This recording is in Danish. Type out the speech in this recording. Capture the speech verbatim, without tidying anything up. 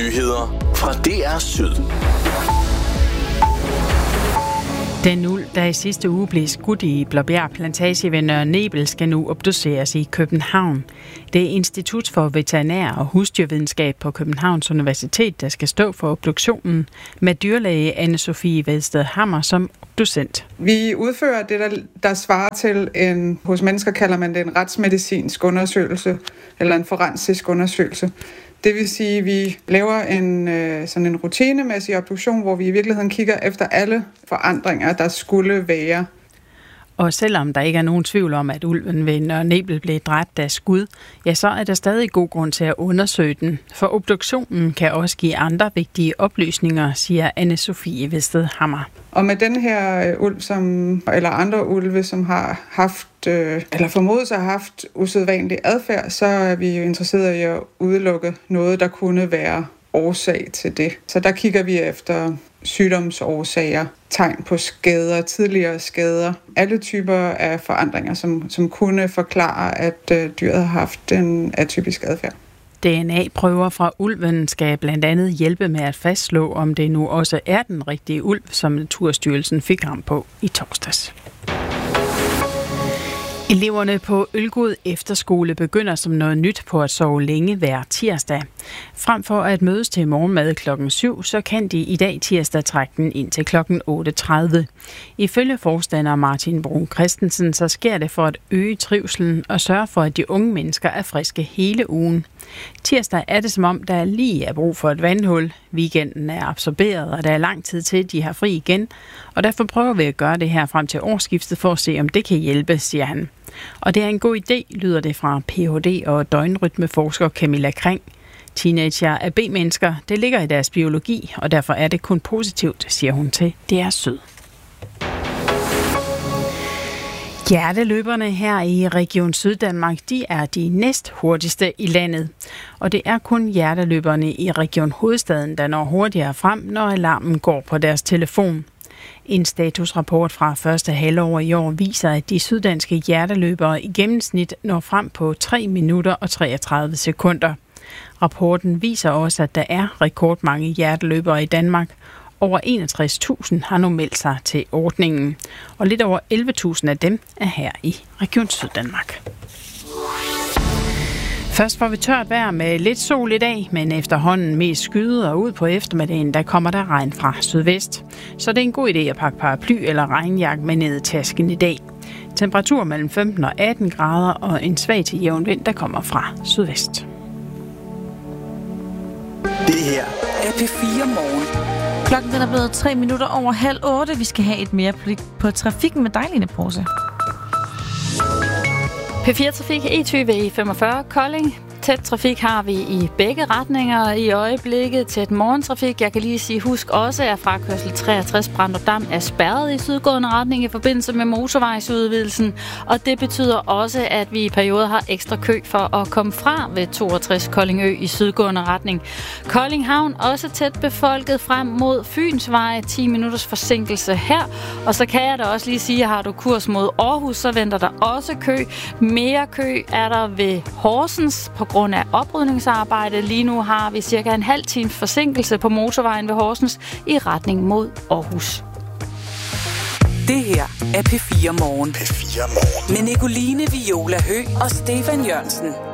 Nyheder fra D R Syd. Den ulv, der i sidste uge blev skudt i Blåbjerg Plantage ved Nørre Nebel, skal nu obduceres i København. Det er Institut for Veterinær- og Husdyrvidenskab på Københavns Universitet, der skal stå for obduktionen, med dyrlæge Anne-Sophie Vedsted Hammer som obducent. Vi udfører det, der, der svarer til en, hos mennesker kalder man det en retsmedicinsk undersøgelse, eller en forensisk undersøgelse. Det vil sige, at vi laver en, sådan en rutinemæssig obduktion, hvor vi i virkeligheden kigger efter alle forandringer, der skulle være. Og selvom der ikke er nogen tvivl om, at ulven ved Nørre Nebel blev dræbt af skud, ja, så er der stadig god grund til at undersøge den. For obduktionen kan også give andre vigtige oplysninger, siger Anne-Sophie Vedsted Hammer. Og med den her ulv, som, eller andre ulve, som har haft, øh, eller formodet sig har haft usædvanlig adfærd, så er vi jo interesseret i at udelukke noget, der kunne være årsag til det. Så der kigger vi efter sygdomsårsager, tegn på skader, tidligere skader, alle typer af forandringer, som, som kunne forklare, at øh, dyret har haft en atypisk adfærd. D N A-prøver fra ulven skal blandt andet hjælpe med at fastslå, om det nu også er den rigtige ulv, som Naturstyrelsen fik ram på i torsdags. Eleverne på Ølgod Efterskole begynder som noget nyt på at sove længe hver tirsdag. Frem for at mødes til morgenmad klokken syv, så kan de i dag tirsdag trække den ind til klokken otte tredive. Ifølge forstander Martin Brun Christensen, så sker det for at øge trivselen og sørge for, at de unge mennesker er friske hele ugen. Tirsdag er det som om, der lige er brug for et vandhul. Weekenden er absorberet, og der er lang tid til, de har fri igen. Og derfor prøver vi at gøre det her frem til årsskiftet for at se, om det kan hjælpe, siger han. Og det er en god idé, lyder det fra P H D og døgnrytmeforsker Camilla Kring. Teenager er B-mennesker, det ligger i deres biologi, og derfor er det kun positivt, siger hun til D R Syd. Hjerteløberne her i Region Syddanmark, de er de næst hurtigste i landet. Og det er kun hjerteløberne i Region Hovedstaden, der når hurtigere frem, når alarmen går på deres telefon. En statusrapport fra første halvår i år viser, at de syddanske hjerteløbere i gennemsnit når frem på tre minutter og treogtredive sekunder. Rapporten viser også, at der er rekordmange hjerteløbere i Danmark. Over enogtres tusind har nu meldt sig til ordningen, og lidt over elleve tusind af dem er her i Region Syddanmark. Først får vi tørt vejr med lidt sol i dag, men efterhånden mest skyde, og ud på eftermiddagen, der kommer der regn fra sydvest. Så det er en god idé at pakke paraply eller regnjakke med ned i tasken i dag. Temperatur mellem femten og atten grader og en svag til jævn vind, der kommer fra sydvest. Det her er P fire Morgen. Klokken er blevet tre minutter over halv otte. Vi skal have et mere blik på trafikken med dig, Line Porse. P fire Trafik E tyve E femogfyrre Kolding. Tæt trafik har vi i begge retninger i øjeblikket. Tæt morgentrafik. Jeg kan lige sige, husk også, at frakørsel treogtres Branderdam er spærret i sydgående retning i forbindelse med motorvejsudvidelsen. Og det betyder også, at vi i perioder har ekstra kø for at komme fra ved toogtres Koldingø i sydgående retning. Kolding Havn også tæt befolket frem mod Fynsvej. ti minutters forsinkelse her. Og så kan jeg da også lige sige, at har du kurs mod Aarhus, så venter der også kø. Mere kø er der ved Horsens på grund af oprydningsarbejde. Lige nu har vi cirka en halv times forsinkelse på motorvejen ved Horsens i retning mod Aarhus. Det her er P fire Morgen. P fire Morgen. Med Nicoline Viola Høgh og Stefan Jørgensen.